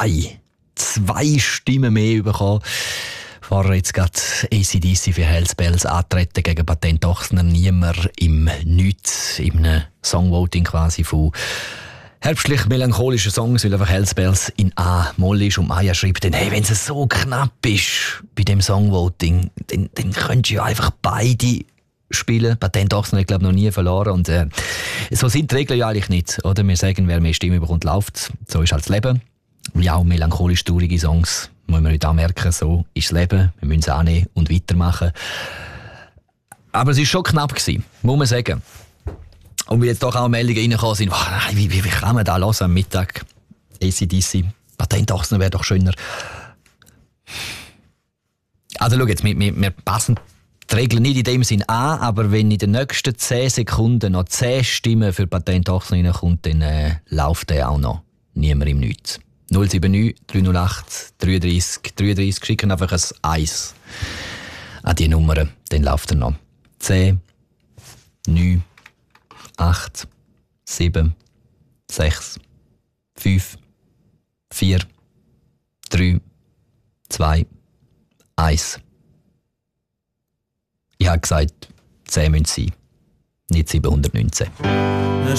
zwei Stimmen mehr bekommen. Vorher jetzt gerade AC/DC für Hells Bells antreten gegen Patent Ochsner. Niemand im Nichts, in einem Songvoting quasi von herbstlich-melancholischen Songs, weil einfach Hells Bells in A-Moll ist und Maya schreibt dann, hey, wenn es so knapp ist bei dem Songvoting, dann könntest du ja einfach beide spielen. Patent Ochsner hat, glaube ich, noch nie verloren. Und so sind die Regeln ja eigentlich nicht. Oder? Wir sagen, wer mehr Stimme bekommt, läuft. So ist halt das Leben. Wie auch melancholisch traurige Songs, muss man nicht anmerken, so ist das Leben. Wir müssen es annehmen und weitermachen. Aber es war schon knapp gewesen, muss man sagen. Und weil jetzt doch auch Meldungen reingekommen sind, wie kann man da hören am Mittag? AC/DC, Patent Ochsner wäre doch schöner. Also schau jetzt, wir passen die Regeln nicht in dem Sinn an, aber wenn in den nächsten 10 Sekunden noch 10 Stimmen für Patent Ochsner reinkommt, dann läuft der auch noch. Niemand im Nichts. 079 308 33 33. Schicken einfach ein 1 an die Nummer, dann läuft er noch. 10, 9, 8, 7, 6, 5, 4, 3, 2, 1. Ich habe gesagt, 10 müssen sein, nicht 719.